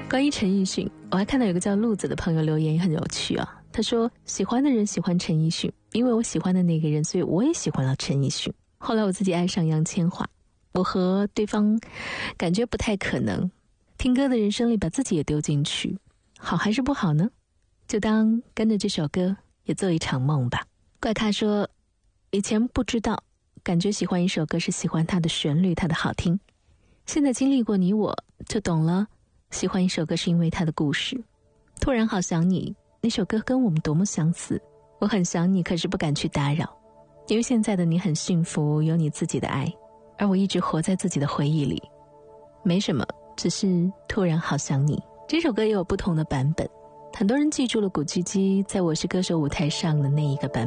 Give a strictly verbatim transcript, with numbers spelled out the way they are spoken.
关于陈奕迅，我还看到有个叫路子的朋友留言也很有趣啊。他说喜欢的人喜欢陈奕迅，因为我喜欢的那个人，所以我也喜欢了陈奕迅。后来我自己爱上杨千嬅，我和对方感觉不太可能，听歌的人生里把自己也丢进去，好还是不好呢？就当跟着这首歌也做一场梦吧。怪咖说以前不知道，感觉喜欢一首歌是喜欢它的旋律，它的好听，现在经历过你我就懂了，喜欢一首歌是因为它的故事。突然好想你，那首歌跟我们多么相似，我很想你，可是不敢去打扰，因为现在的你很幸福，有你自己的爱，而我一直活在自己的回忆里。没什么，只是突然好想你。这首歌也有不同的版本，很多人记住了古巨基在我是歌手舞台上的那一个版